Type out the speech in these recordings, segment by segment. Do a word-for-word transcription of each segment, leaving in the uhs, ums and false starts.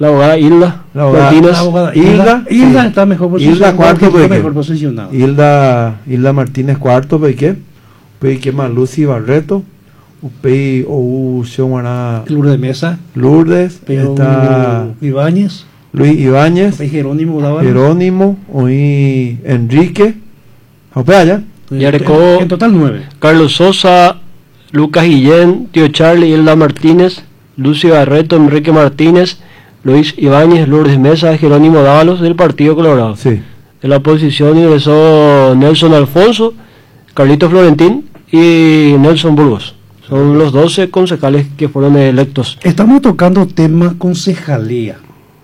La abogada Hilda La abogada, Martínez. la abogada Hilda, Hilda sí. está mejor posicionada. Hilda cuarto, está ¿por qué? mejor posicionada. Hilda, Hilda Martínez cuarto, ¿por qué? ¿Por qué más Lucy Barreto? Upei ou Xiomara Lourdes Mesa. Lourdes, Pero está Ibáñez. Luis Ibáñez, Upei Jerónimo Dávalos. Jerónimo, hoy Enrique. Opea ya. Y arcó En total nueve. Carlos Sosa, Lucas Guillén, Tío Charlie, Hilda Martínez, Lucy Barreto, Enrique Martínez, Luis Ibáñez, Lourdes Mesa, Jerónimo Dávalos del Partido Colorado. Sí. En la oposición ingresó Nelson Alfonso, Carlito Florentín y Nelson Burgos. Son los doce concejales que fueron electos. Estamos tocando tema concejalía.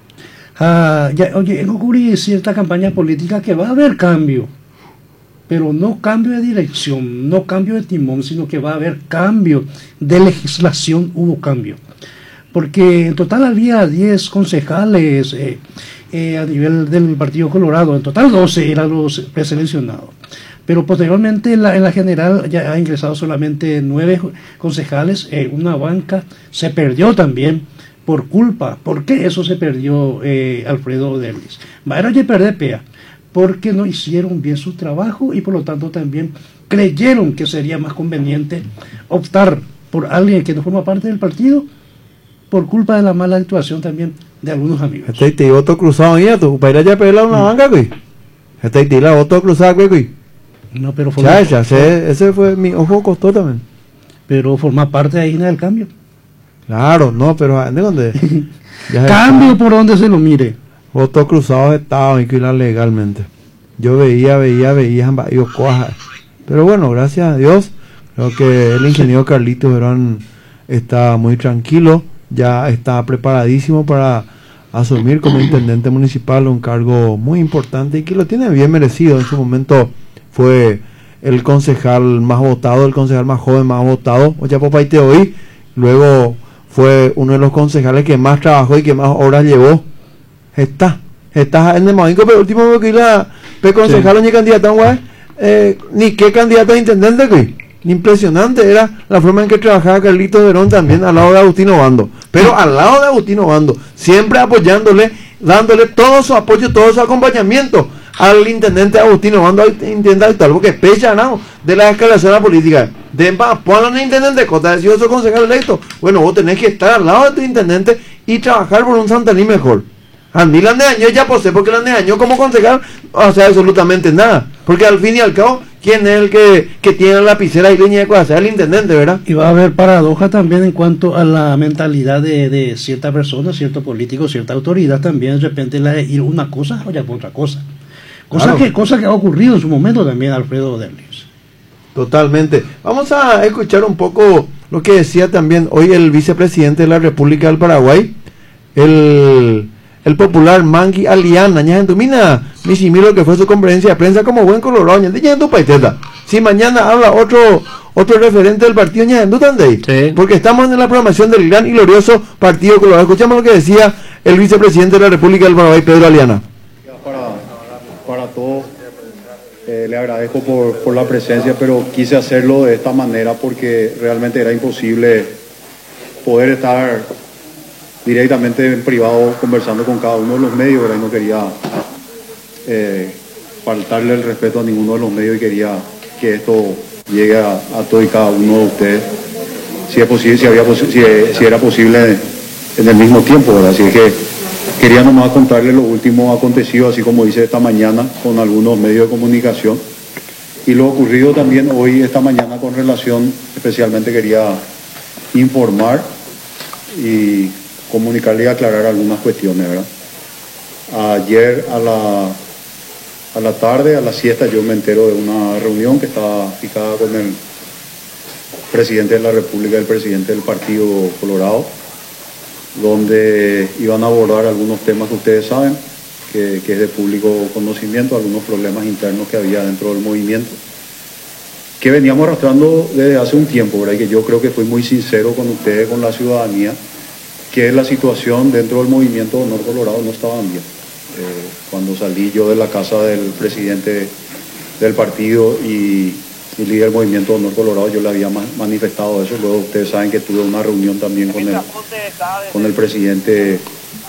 Ah, ya, oye, en ocurre cierta campaña política que va a haber cambio, pero no cambio de dirección, no cambio de timón, sino que va a haber cambio de legislación. Hubo cambio, porque en total había diez concejales eh, eh, a nivel del Partido Colorado, en total doce eran los preseleccionados. Pero posteriormente en la, en la general ya ha ingresado solamente nueve concejales, eh, una banca se perdió también por culpa. ¿Por qué eso se perdió, eh, Alfredo Derlis? Era de perder pea, porque no hicieron bien su trabajo y por lo tanto también creyeron que sería más conveniente optar por alguien que no forma parte del partido por culpa de la mala actuación también de algunos amigos. Este te otro cruzado ya, tú para ir a pelar una banca, güey. Este te la otro cruzado, güey. No, pero Ya, ya, ese, ese fue mi ojo costó también. Pero forma parte de ahí del cambio. Claro, no, pero ¿de dónde? Ya Cambio por donde se lo mire. Otros cruzados estaban inquilinos legalmente. Yo veía, veía, veía, yo coja. Pero bueno, gracias a Dios, creo que el ingeniero Carlitos Verón está muy tranquilo, ya está preparadísimo para asumir como intendente municipal un cargo muy importante y que lo tiene bien merecido. En su momento fue el concejal más votado, el concejal más joven más votado, o ya papá y te oí. Luego fue uno de los concejales que más trabajó y que más horas llevó. Está, está en el momento, pero último que la pe concejal sí. Ni candidato, güey, eh, ni qué candidato a intendente, güey. Impresionante era la forma en que trabajaba Carlitos Verón también al lado de Agustín Obando, pero al lado de Agustín Obando, siempre apoyándole, dándole todo su apoyo, todo su acompañamiento al intendente Agustín Obando, intendente actual, porque es pecha, ¿no? De la escalación de la política. De ponlo en intendente, Cota, si yo soy concejal electo, bueno, vos tenés que estar al lado de tu intendente y trabajar por un Santaní mejor. A mí la de año ya posee, porque la de año como concejal, o sea, absolutamente nada. Porque al fin y al cabo, ¿quién es el que, que tiene la lapicera y leña de cosas? El intendente, ¿verdad? Y va a haber paradoja también en cuanto a la mentalidad de, de cierta persona, cierto político, cierta autoridad también, de repente la de ir una cosa o ya por otra cosa. Cosa, claro. que, cosa que ha ocurrido en su momento también, Alfredo Derlis. Totalmente. Vamos a escuchar un poco lo que decía también hoy el vicepresidente de la República del Paraguay, el... el popular Mangui Aliana, ña en mina, ni si miro que fue su conferencia de prensa como buen colorado, ña en tu paiteta. Si mañana habla otro otro referente del partido, ña en tu tandei. Sí. Porque estamos en la programación del gran y glorioso Partido Colorado. Escuchamos lo que decía el vicepresidente de la República del Paraguay, Pedro Aliana. Para, para todos, eh, le agradezco por, por la presencia, pero quise hacerlo de esta manera porque realmente era imposible poder estar directamente en privado conversando con cada uno de los medios, ¿verdad? Y no quería eh, faltarle el respeto a ninguno de los medios y quería que esto llegue a, a todo y cada uno de ustedes, si es posible, si había si, si era posible en el mismo tiempo, ¿verdad? Así que quería nomás contarles lo último acontecido, así como hice esta mañana con algunos medios de comunicación y lo ocurrido también hoy, esta mañana, con relación, especialmente quería informar y comunicarle y aclarar algunas cuestiones, ¿verdad? Ayer a la, a la tarde, a la siesta, yo me entero de una reunión que estaba fijada con el presidente de la República y el presidente del Partido Colorado, donde iban a abordar algunos temas que ustedes saben, que, que es de público conocimiento, algunos problemas internos que había dentro del movimiento, que veníamos arrastrando desde hace un tiempo, ¿verdad? Y que yo creo que fui muy sincero con ustedes, con la ciudadanía, que la situación dentro del movimiento Honor Colorado no estaba bien. Eh, cuando salí yo de la casa del presidente del partido y, y líder del movimiento Honor Colorado, yo le había manifestado eso. Luego ustedes saben que tuve una reunión también con el, con el presidente